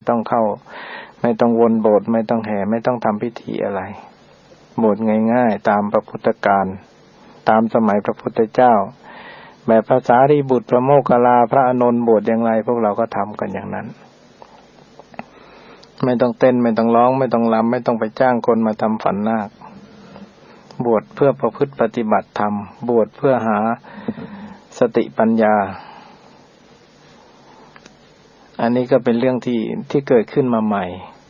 ต้องเข้าไม่ต้องวนโบสถ์ไม่ต้องแห่ไม่ต้องทำพิธีอะไรบวชง่ายๆตามพระพุทธกาลตามสมัยพระพุทธเจ้าแบบพระสารีบุตรพระโมคคัลลาพระอานนท์บวชอย่างไรพวกเราก็ทำกันอย่างนั้นไม่ต้องเต้นไม่ต้องร้องไม่ต้องรำไม่ต้องไปจ้างคนมาทำฝันนาคบวชเพื่อประพฤติปฏิบัติธรรมบวชเพื่อหาสติปัญญาอันนี้ก็เป็นเรื่องที่เกิดขึ้นมาใหม่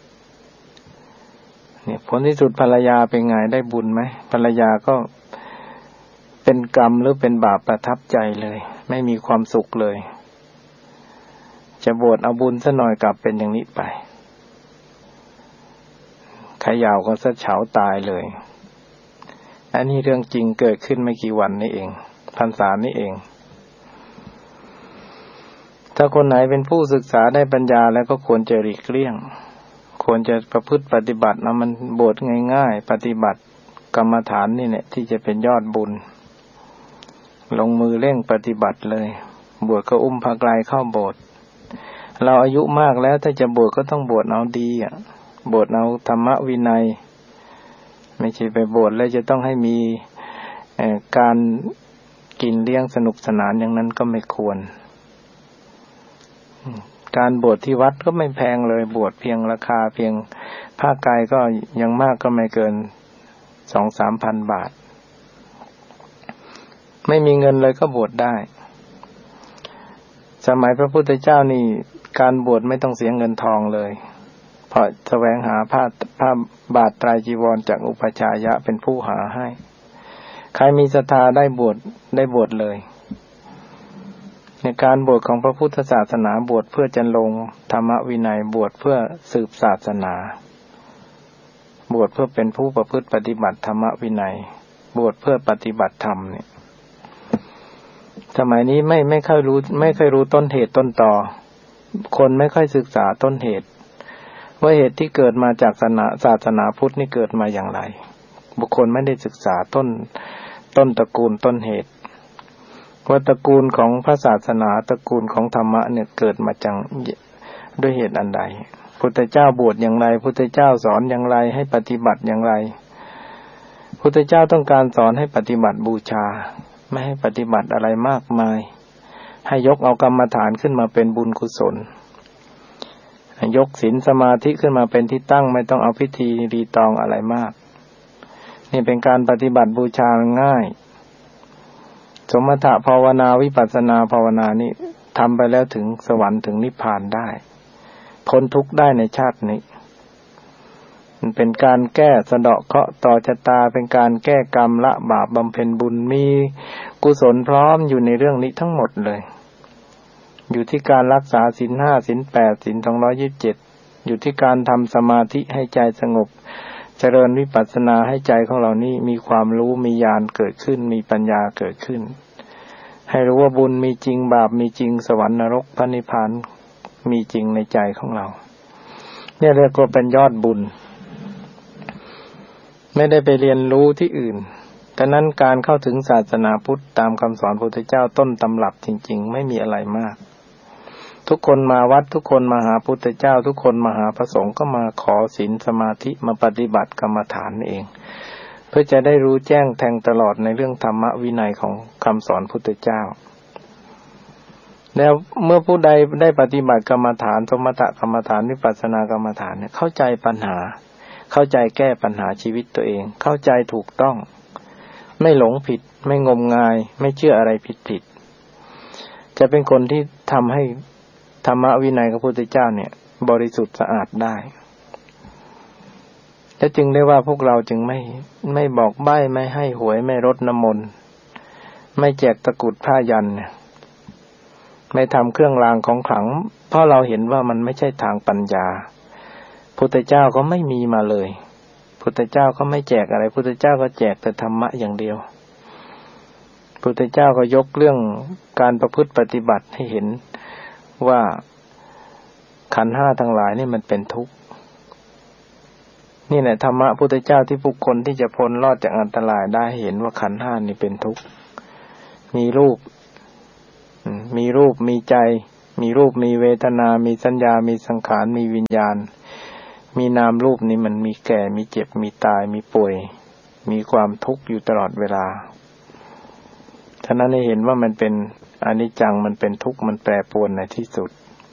เนี่ยผลที่สุดภรรยาเป็นไงได้บุญไหมภรรยาก็เป็นกรรมหรือเป็นบาปประทับใจเลยไม่มีความสุขเลยจะบวชเอาบุญซะหน่อยกลับเป็นอย่างนี้ไปขยาวก็ซะเฉาตายเลยอันนี้เรื่องจริงเกิดขึ้นไม่กี่วันนี้เองพรรษานี้เองถ้าคนไหนเป็นผู้ศึกษาได้ปัญญาแล้วก็ควรจะหลีกเลี่ยงควรจะประพฤติปฏิบัตินะมันบวชง่ายๆปฏิบัติกรรมฐานนี่แหละที่จะเป็นยอดบุญลงมือเร่งปฏิบัติเลยบวชก็อุ้มพระไกลเข้าโบสถ์เราอายุมากแล้วถ้าจะบวชก็ต้องบวชเอาดีบวชเอาธรรมวินัยไม่ใช่ไปบวชแล้วจะต้องให้มีการกินเลี้ยงสนุกสนานอย่างนั้นก็ไม่ควรการบวชที่วัดก็ไม่แพงเลยบวชเพียงราคาเพียงผ้าไกลก็ยังมากก็ไม่เกิน 2-3,000 บาทไม่มีเงินเลยก็บวชได้สมัยพระพุทธเจ้านี่การบวชไม่ต้องเสียเงินทองเลยเพราะแสวงหาผ้าบาทไตรจีวรจากอุปชายะเป็นผู้หาให้ใครมีศรัทธาได้บวชเลยในการบวชของพระพุทธศาสนาบวชเพื่อจันลงธรรมวินัยบวชเพื่อสืบศาสนาบวชเพื่อเป็นผู้ประพฤติปฏิบัติธรรมวินัยบวชเพื่อปฏิบัติธรรมเนี่ยสมัยนี้ไม่ค่อยรู้ต้นเหตุต้นตอคนไม่ค่อยศึกษาต้นเหตุว่าเหตุที่เกิดมาจากศาสนาพุทธนี่เกิดมาอย่างไรบุคคลไม่ได้ศึกษาต้นตระกูลต้นเหตุว่าตระกูลของพระศาสนาตระกูลของธรรมะเนี่ยเกิดมาจากด้วยเหตุอันใดพุทธเจ้าบวชอย่างไรพุทธเจ้าสอนอย่างไรให้ปฏิบัติอย่างไรพุทธเจ้าต้องการสอนให้ปฏิบัติบูชาไม่ให้ปฏิบัติอะไรมากมายให้ยกเอากรรมฐานขึ้นมาเป็นบุญกุศลยกศีลสมาธิขึ้นมาเป็นที่ตั้งไม่ต้องเอาพิธีรีตองอะไรมากนี่เป็นการปฏิบัติบูชาง่ายสมถะภาวนาวิปัสสนาภาวนานี่ทำไปแล้วถึงสวรรค์ถึงนิพพานได้พ้นทุกข์ได้ในชาตินี้มันเป็นการแก้สะเดาะเคราะห์ต่อชะตาเป็นการแก้กรรมละบาปบำเพ็ญบุญมีกุศลพร้อมอยู่ในเรื่องนี้ทั้งหมดเลยอยู่ที่การรักษาศีล 5 ศีล 8 ศีล 227อยู่ที่การทำสมาธิให้ใจสงบเจริญวิปัสสนาให้ใจของเรานี่มีความรู้มีญาณเกิดขึ้นมีปัญญาเกิดขึ้นให้รู้ว่าบุญมีจริงบาปมีจริงสวรรค์นรกพระนิพพานมีจริงในใจของเราเนี่ยเรียกว่าเป็นยอดบุญไม่ได้ไปเรียนรู้ที่อื่นแต่นั้นการเข้าถึงศาสนาพุทธตามคำสอนพระพุทธเจ้าต้นตำรับจริงๆไม่มีอะไรมากทุกคนมาวัดทุกคนมาหาพุทธเจ้าทุกคนมาหาพระสงฆ์ก็มาขอศีลสมาธิมาปฏิบัติกรรมฐานเองเพื่อจะได้รู้แจ้งแทงตลอดในเรื่องธรรมวินัยของคำสอนพุทธเจ้าแล้วเมื่อผู้ใดได้ปฏิบัติกรรมฐานสมถกรรมฐานวิปัสสนากรรมฐานเนี่ยเข้าใจปัญหาเข้าใจแก้ปัญหาชีวิตตัวเองเข้าใจถูกต้องไม่หลงผิดไม่งมงายไม่เชื่ออะไรผิดจะเป็นคนที่ทำให้ธรรมวินัยของพระพุทธเจ้าเนี่ยบริสุทธิ์สะอาดได้และจึงได้ว่าพวกเราจึงไม่บอกใบ้ไม่ให้หวยไม่รดน้ำมนต์ไม่แจกตะกรุดผ้ายันไม่ทำเครื่องรางของขลังเพราะเราเห็นว่ามันไม่ใช่ทางปัญญาพุทธเจ้าก็ไม่มีมาเลยพุทธเจ้าก็ไม่แจกอะไรพุทธเจ้าก็แจกแต่ธรรมะอย่างเดียวพุทธเจ้าก็ยกเรื่องการประพฤติปฏิบัติให้เห็นว่าขันธ์ 5ทั้งหลายนี่มันเป็นทุกข์นี่แหละธรรมะพุทธเจ้าที่บุคคลที่จะพ้นรอดจากอันตรายได้เห็นว่าขันธ์ 5นี่เป็นทุกข์มีรูปมีใจมีรูปมีเวทนามีสัญญามีสังขารมีวิญญาณมีนามรูปนี้มันมีแก่มีเจ็บมีตายมีป่วยมีความทุกข์อยู่ตลอดเวลาฉะนั้นให้เห็นว่ามันเป็นอนิจจังมันเป็นทุกข์มันแปรปรวนในที่สุด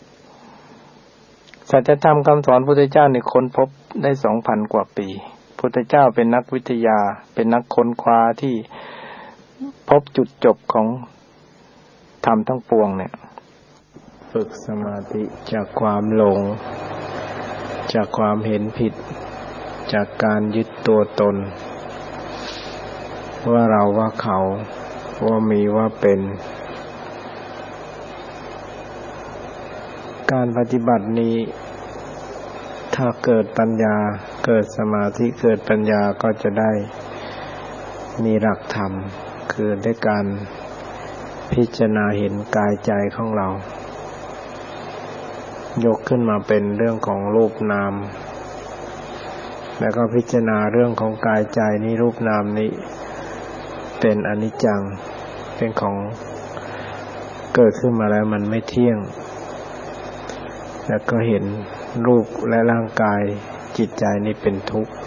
สัจธรรมคำสอนพุทธเจ้าในค้นพบได้ 2,000 กว่าปีพุทธเจ้าเป็นนักวิทยาเป็นนักค้นคว้าที่พบจุดจบของธรรมทั้งปวงเนี่ยฝึกสมาธิจากความหลงจากความเห็นผิดจากการยึดตัวตนว่าเราว่าเขาว่ามีว่าเป็นการปฏิบัตินี้ถ้าเกิดปัญญาเกิดสมาธิเกิดปัญญาก็จะได้มีหลักธรรมคือได้การพิจารณาเห็นกายใจของเรายกขึ้นมาเป็นเรื่องของรูปนามแล้วก็พิจารณาเรื่องของกายใจนี้รูปนามนี้เป็นอนิจจังเป็นของเกิดขึ้นมาแล้วมันไม่เที่ยงแล้วก็เห็นรูปและร่างกายจิตใจนี้เป็นทุกข์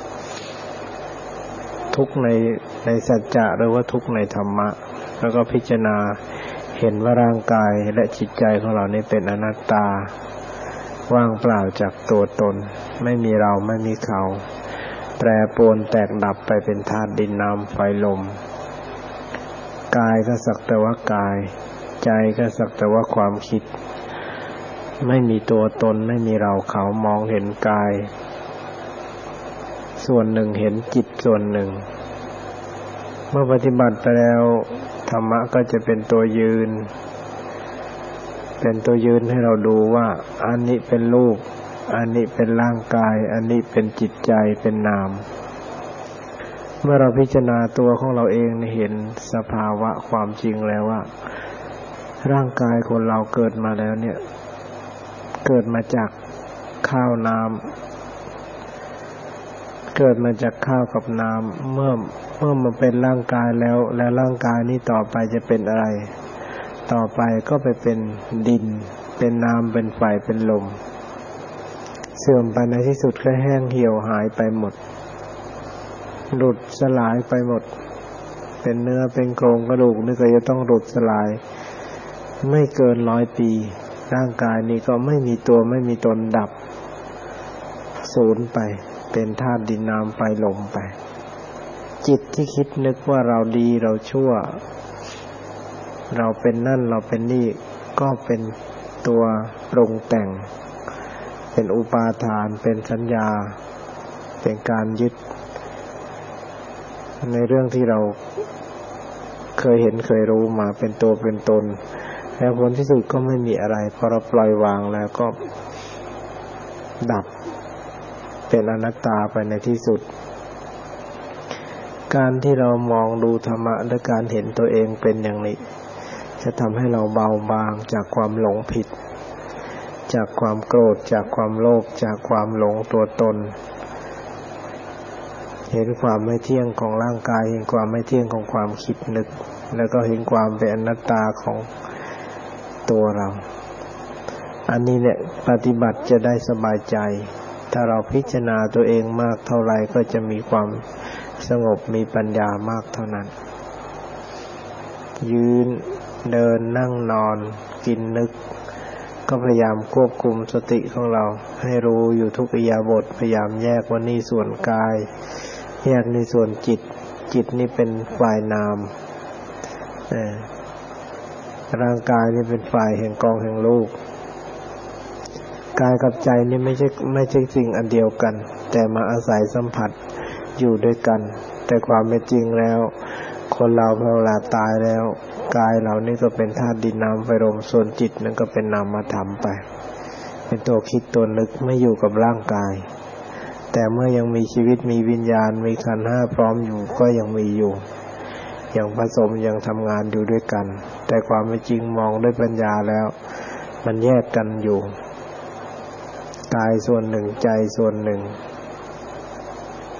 ทุกข์ในสัจจะหรือว่าทุกข์ในธรรมะแล้วก็พิจารณาเห็นว่าร่างกายและจิตใจของเรานี้เป็นอนัตตาว่างเปล่าจากตัวตนไม่มีเราไม่มีเขาแปรปรวนแตกดับไปเป็นธาตุดินน้ำไฟลมกายก็สักแต่ว่ากายใจก็สักแต่ว่าความคิดไม่มีตัวตนไม่มีเราเขามองเห็นกายส่วนหนึ่งเห็นจิตส่วนหนึ่งเมื่อปฏิบัติไปแล้วธรรมะก็จะเป็นตัวยืนให้เราดูว่าอันนี้เป็นรูปอันนี้เป็นร่างกายอันนี้เป็นจิตใจเป็นนามเมื่อเราพิจารณาตัวของเราเองเห็นสภาวะความจริงแล้วว่าร่างกายคนเราเกิดมาแล้วเนี่ยเกิดมาจากข้าวน้ำเกิดมาจากข้าวกับน้ำเมื่อมันเป็นร่างกายแล้วร่างกายนี้ต่อไปจะเป็นอะไรต่อไปก็ไปเป็นดินเป็นน้ำเป็นไฟเป็นลมเสื่อมไปในที่สุดก็แห้งเหี่ยวหายไปหมดหลุดสลายไปหมดเป็นเนื้อเป็นโครงกระดูกนี่ก็จะต้องหลุดสลายไม่เกิน100 ปีร่างกายนี้ก็ไม่มีตัวไม่มีตนดับสูญไปเป็นธาตุดินน้ำไฟลมไปจิตที่คิดนึกว่าเราดีเราชั่วเราเป็นนั่นเราเป็นนี่ก็เป็นตัวปรุงแต่งเป็นอุปาทานเป็นสัญญาเป็นการยึดในเรื่องที่เราเคยเห็นเคยรู้มาเป็นตัวเป็นตนแล้วผลที่สุดก็ไม่มีอะไรพอเราปล่อยวางแล้วก็ดับเป็นอนัตตาไปในที่สุดการที่เรามองดูธรรมะและการเห็นตัวเองเป็นอย่างนี้จะทำให้เราเบาบางจากความหลงผิดจากความโกรธจากความโลภจากความหลงตัวตนเห็นความไม่เที่ยงของร่างกายเห็นความไม่เที่ยงของความคิดนึกแล้วก็เห็นความเป็นอนัตตาของตัวเราอันนี้เนี่ยปฏิบัติจะได้สบายใจถ้าเราพิจารณาตัวเองมากเท่าไหร่ก็จะมีความสงบมีปัญญามากเท่านั้นยืนเดินนั่งนอนกินนึกก็พยายามควบคุมสติของเราให้รู้อยู่ทุกอิริยาบถพยายามแยกว่านี่ส่วนกายแยกในส่วนจิตนี่เป็นฝ่ายนามร่างกายนี่เป็นฝ่ายแห่งกองแห่งรูปกายกับใจนี่ไม่ใช่สิ่งอันเดียวกันแต่มาอาศัยสัมผัสอยู่ด้วยกันแต่ความเป็นจริงแล้วคนเราพอเวลาตายแล้วกายเรานี่ก็เป็นธาตุดินน้ำไฟลมส่วนจิตนั่นก็เป็นนามธรรมไปเป็นตัวคิดตัวนึกไม่อยู่กับร่างกายแต่เมื่อยังมีชีวิตมีวิญญาณมีขันธ์5พร้อมอยู่ก็ยังมีอยู่ยังผสมยังทำงานอยู่ด้วยกันแต่ความเป็นจริงมองด้วยปัญญาแล้วมันแยกกันอยู่กายส่วนหนึ่งใจส่วนหนึ่ง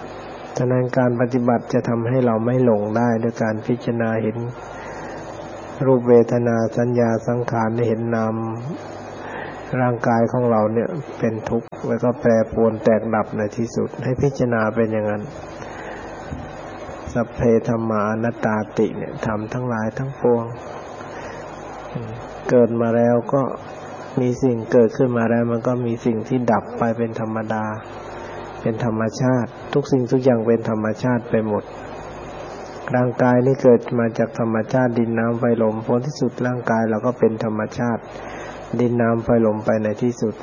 ฉะนั้นการปฏิบัติจะทำให้เราไม่หลงได้ด้วยการพิจารณาเห็นรูปเวทนาสัญญาสังขารได้เห็นนามร่างกายของเราเนี่ยเป็นทุกข์แล้วก็แปรปรวนแตกดับในที่สุดให้พิจารณาเป็นอย่างนั้นสัพเพธัมมาอนัตตาติเนี่ยธรรมทั้งหลายทั้งปวงเกิดมาแล้วก็มีสิ่งเกิดขึ้นมาแล้วมันก็มีสิ่งที่ดับไปเป็นธรรมดาเป็นธรรมชาติทุกสิ่งทุกอย่างเป็นธรรมชาติไปหมดร่างกายนี่เกิดมาจากธรรมชาติดินน้ำไฟลมผลที่สุดร่างกายเราก็เป็นธรรมชาติดินน้ำไฟลมไปในที่สุด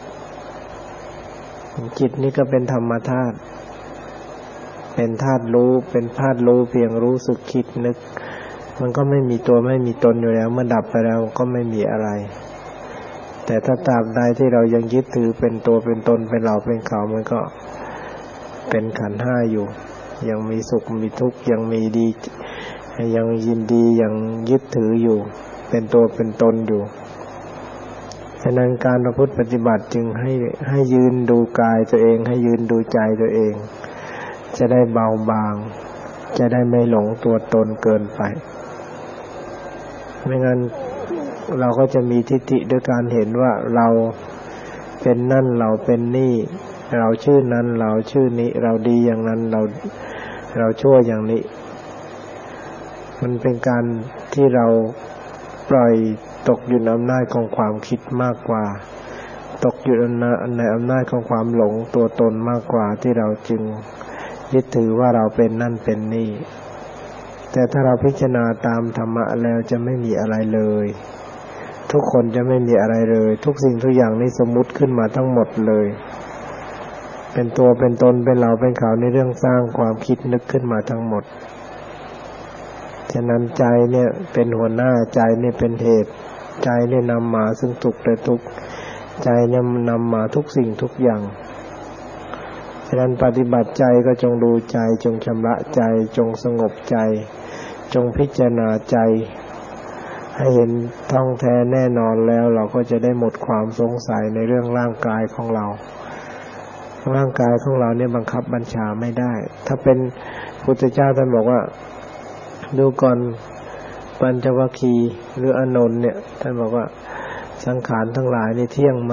จิตนี่ก็เป็นธรรมธาตุเป็นธาตุรู้เป็นธาตุรู้เพียงรู้สึกคิดนึกมันก็ไม่มีตัวไม่มีตนอยู่แล้วเมื่อดับไปแล้วก็ไม่มีอะไรแต่ถ้าตราบใดที่เรายังยึดถือเป็นตัวเป็นตนเป็นเราเป็นเขามันก็เป็นขันธ์ห้าอยู่ยังมีสุขมีทุกข์ยังมีดียังยินดียังยึดถืออยู่เป็นตัวเป็นตนอยู่ฉะนั้นการประพฤติปฏิบัติจึงให้ยืนดูกายตัวเองให้ยืนดูใจตัวเองจะได้เบาบางจะได้ไม่หลงตัวตนเกินไปไม่งั้นเราก็จะมีทิฏฐิด้วยการเห็นว่าเราเป็นนั่นเราเป็นนี่เราชื่อนั้นเราชื่อนี้เราดีอย่างนั้นเราชั่วอย่างนี้มันเป็นการที่เราปล่อยตกอยู่ในอำนาจของความคิดมากกว่าตกอยู่ในอำนาจของความหลงตัวตนมากกว่าที่เราจึงยึดถือว่าเราเป็นนั่นเป็นนี่แต่ถ้าเราพิจารณาตามธรรมะแล้วจะไม่มีอะไรเลยทุกคนจะไม่มีอะไรเลยทุกสิ่งทุกอย่างนี่สมมุติขึ้นมาทั้งหมดเลยเป็นตัวเป็นตนเป็นเราเป็นเขาในเรื่องสร้างความคิดนึกขึ้นมาทั้งหมดฉะนั้นใจเนี่ยเป็นหัวหน้าใจเนี่ยเป็นเหตุใจเนี่ยนำมาซึ่งทุกข์และทุกข์ใจเนี่ยนำมาทุกสิ่งทุกอย่างฉะนั้นปฏิบัติใจก็จงดูใจจงชำระใจจงสงบใจจงพิจารณาใจให้เห็นท่องแท้แน่นอนแล้วเราก็จะได้หมดความสงสัยในเรื่องร่างกายของเราร่างกายของเราเนี่ยบังคับบัญชาไม่ได้ถ้าเป็นพุทธเจ้าท่านบอกว่าดูก่อนปัญจวัคคีย์หรืออานนท์เนี่ยท่านบอกว่าสังขารทั้งหลายนี่เที่ยงไหม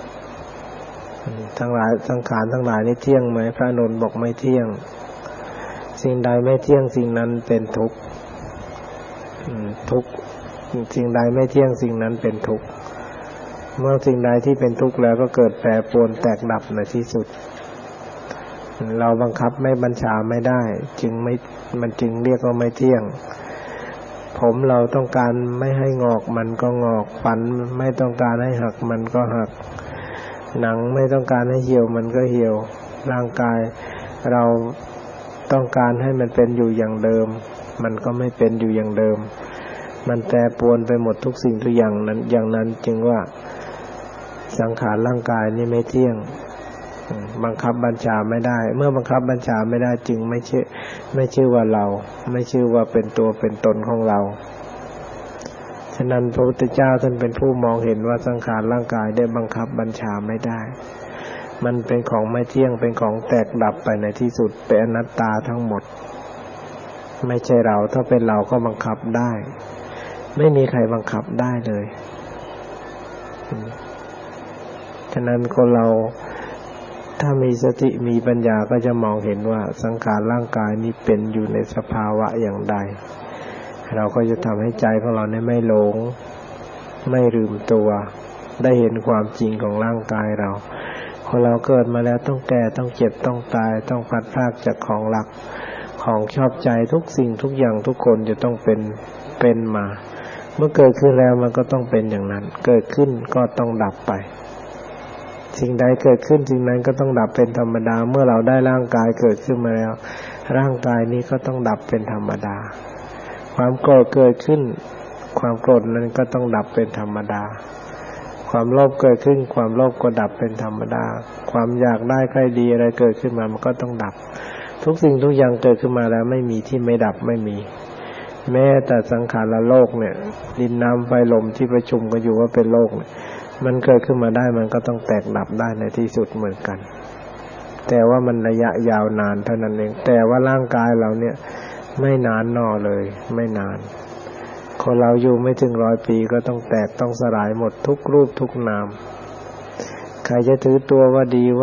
ทั้งหลายสังขารทั้งหลายนี่เที่ยงไหมพระอานนท์บอกไม่เที่ยงสิ่งใดไม่เที่ยงสิ่งนั้นเป็นทุกข์ทุกข์สิ่งใดไม่เที่ยงสิ่งนั้นเป็นทุกข์เมื่อสิ่งใดที่เป็นทุกข์แล้วก็เกิดแปรปรวนแตกดับในที่สุดเราบังคับไม่บัญชาไม่ได้มันจึงเรียกว่าไม่เที่ยงผมเราต้องการไม่ให้งอกมันก็งอกฟันไม่ต้องการให้หักมันก็หักหนังไม่ต้องการให้เหี่ยวมันก็เหี่ยวร่างกายเราต้องการให้มันเป็นอยู่อย่างเดิมมันก็ไม่เป็นอยู่อย่างเดิมมันแปรปรวนไปหมดทุกสิ่งทุกอย่างนั้นจึงว่าสังขารร่างกายนี่ไม่เที่ยงบังคับบัญชาไม่ได้เมื่อบังคับบัญชาไม่ได้จึงไม่ชื่อว่าเราไม่ชื่อว่าเป็นตัวเป็นตนของเราฉะนั้นพระพุทธเจ้าท่านเป็นผู้มองเห็นว่าสังขารร่างกายได้บังคับบัญชาไม่ได้มันเป็นของไม่เที่ยงเป็นของแตกดับไปในที่สุดเป็นอนัตตาทั้งหมดไม่ใช่เราถ้าเป็นเราก็บังคับได้ไม่มีใครบังคับได้เลยฉะนั้นคนเราถ้ามีสติมีปัญญาก็จะมองเห็นว่าสังขารร่างกายนี้เป็นอยู่ในสภาวะอย่างใดเราก็จะทำให้ใจของเราไม่หลงไม่ลืมตัวได้เห็นความจริงของร่างกายเราคนเราเกิดมาแล้วต้องแก่ต้องเจ็บต้องตายต้องพลัดพรากจากของรักของชอบใจทุกสิ่งทุกอย่างทุกคนจะต้องเป็นมาเมื่อเกิดขึ้นแล้วมันก็ต้องเป็นอย่างนั้นเกิดขึ้นก็ต้องดับไปสิ่งใดเกิดขึ้นสิ่งนั้นก็ต้องดับเป็นธรรมดาเมื่อเราได้ร่างกายเกิดขึ้นมาแล้วร่างกายนี้ก็ต้องดับเป็นธรรมดาความโกรธเกิดขึ้นความโกรธนั้นก็ต้องดับเป็นธรรมดาความโลภเกิดขึ้นความโลภก็ดับเป็นธรรมดาความอยากได้ใครดีอะไรเกิดขึ้นมามันก็ต้องดับทุกสิ่งทุกอย่างเกิดขึ้นมาแล้วไม่มีที่ไม่ดับไม่มีแม้แต่สังขารโลกเนี่ยดินน้ำไฟลมที่ประชุมกันอยู่ว่าเป็นโลกมันเกิดขึ้นมาได้มันก็ต้องแตกดับได้ในที่สุดเหมือนกันแต่ว่ามันระยะยาวนานเท่านั้นเองแต่ว่าร่างกายเราเนี่ยไม่นานนอเลยไม่นานคนเราอยู่ไม่ถึง100 ปีก็ต้องแตกต้องสลายหมดทุกรูปทุกนามใครจะถือตัวว่าดี